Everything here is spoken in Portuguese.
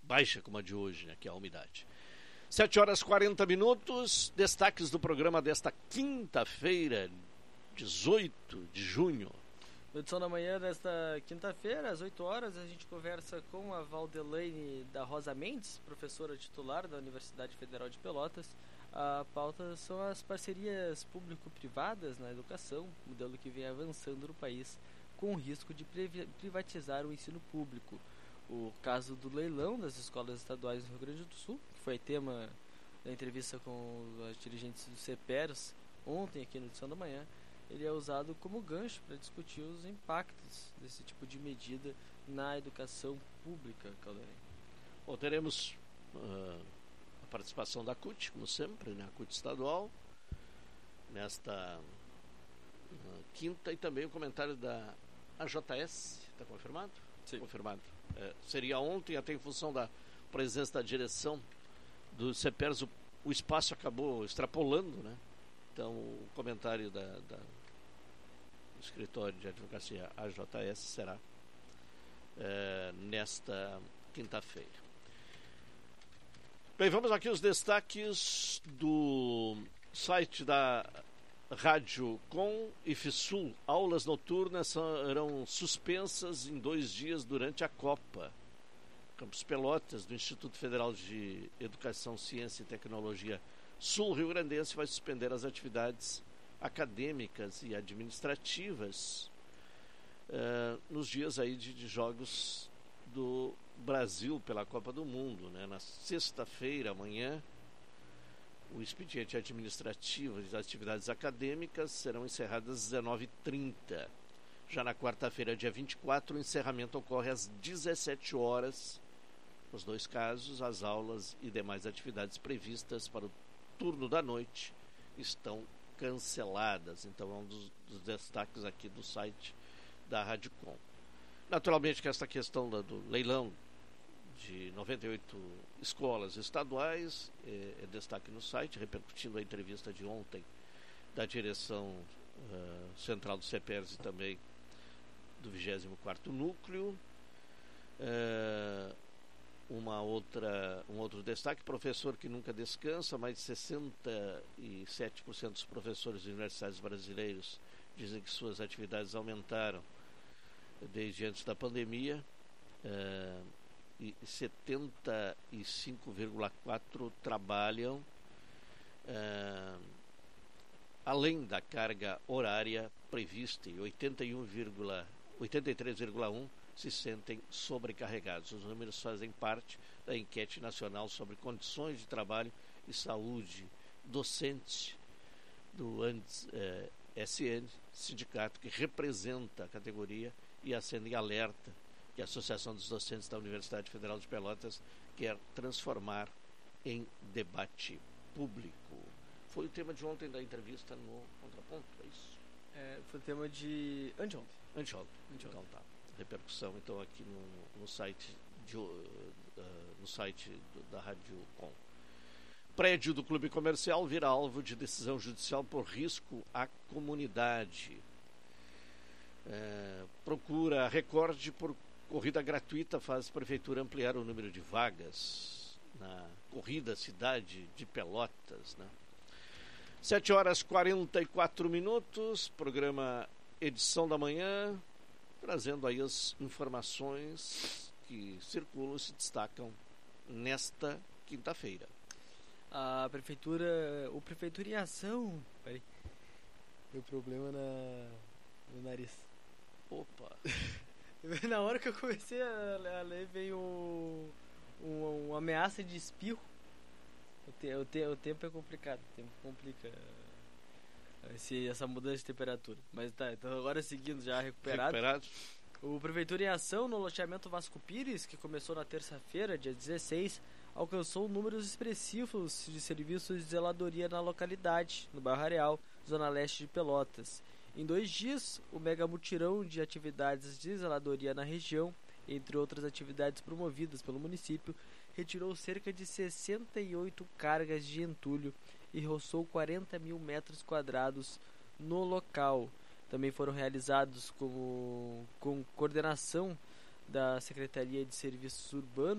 baixa como a de hoje, né, que é a umidade. 7h40, destaques do programa desta quinta-feira, 18 de junho. Na edição da manhã desta quinta-feira, às 8 horas, a gente conversa com a Valdelaine da Rosa Mendes, professora titular da Universidade Federal de Pelotas. A pauta são as parcerias público-privadas na educação, modelo que vem avançando no país, com o risco de privatizar o ensino público. O caso do leilão das escolas estaduais no Rio Grande do Sul, que foi tema da entrevista com os dirigentes do CEPERS ontem aqui no Edição da Manhã, ele é usado como gancho para discutir os impactos desse tipo de medida na educação pública, Caldeirão. Bom, teremos a participação da CUT, como sempre, né? A CUT estadual, nesta quinta, e também o comentário da AJS. Está confirmado? Sim. Confirmado. Seria ontem, até em função da presença da direção do CEPERS, o espaço acabou extrapolando, né? Então, o comentário do escritório de advocacia AJS será nesta quinta-feira. Bem, vamos aqui os destaques do site da Rádio Com e FISUL. Aulas noturnas serão suspensas em 2 dias durante a Copa. Campus Pelotas, do Instituto Federal de Educação, Ciência e Tecnologia Sul-Rio-Grandense, vai suspender as atividades acadêmicas e administrativas nos dias aí de jogos do Brasil pela Copa do Mundo, né? Na sexta-feira, amanhã, o expediente administrativo e as atividades acadêmicas serão encerradas às 19h30. Já na quarta-feira, dia 24, o encerramento ocorre às 17 horas. Nos 2 casos, as aulas e demais atividades previstas para o turno da noite estão canceladas. Então é um dos destaques aqui do site da Rádio Com. Naturalmente que esta questão do leilão de 98 escolas estaduais é destaque no site, repercutindo a entrevista de ontem da direção central do CEPERS e também do 24º Núcleo. Um outro destaque: professor que nunca descansa. Mais de 67% dos professores universitários brasileiros dizem que suas atividades aumentaram desde antes da pandemia, e 75,4% trabalham além da carga horária prevista, e 83,1% se sentem sobrecarregados. Os números fazem parte da enquete nacional sobre condições de trabalho e saúde docente do SN, sindicato que representa a categoria, e acende em alerta que a Associação dos Docentes da Universidade Federal de Pelotas quer transformar em debate público. Foi o tema de ontem da entrevista no Contraponto, é isso? Foi o tema de anteontem. Então tá. Repercussão então aqui no site da Rádio Com. Prédio do Clube Comercial vira alvo de decisão judicial por risco à comunidade. Procura recorde por corrida gratuita faz a prefeitura ampliar o número de vagas na corrida cidade de Pelotas, né? 7h44, programa Edição da Manhã, trazendo aí as informações que circulam e se destacam nesta quinta-feira. O Prefeitura em Ação. Peraí. Deu problema no nariz. Opa! Na hora que eu comecei a ler, veio uma ameaça de espirro. O tempo é complicado. O tempo complica essa mudança de temperatura. Mas tá, então agora seguindo já recuperado. O Prefeitura em Ação, no loteamento Vasco Pires, que começou na terça-feira, dia 16, alcançou números expressivos de serviços de zeladoria na localidade, no bairro Areal, zona leste de Pelotas. Em 2 dias, o mega mutirão de atividades de zeladoria na região, entre outras atividades promovidas pelo município, retirou cerca de 68 cargas de entulho e roçou 40 mil metros quadrados no local. Também foram realizados com coordenação da Secretaria de Serviços Urbanos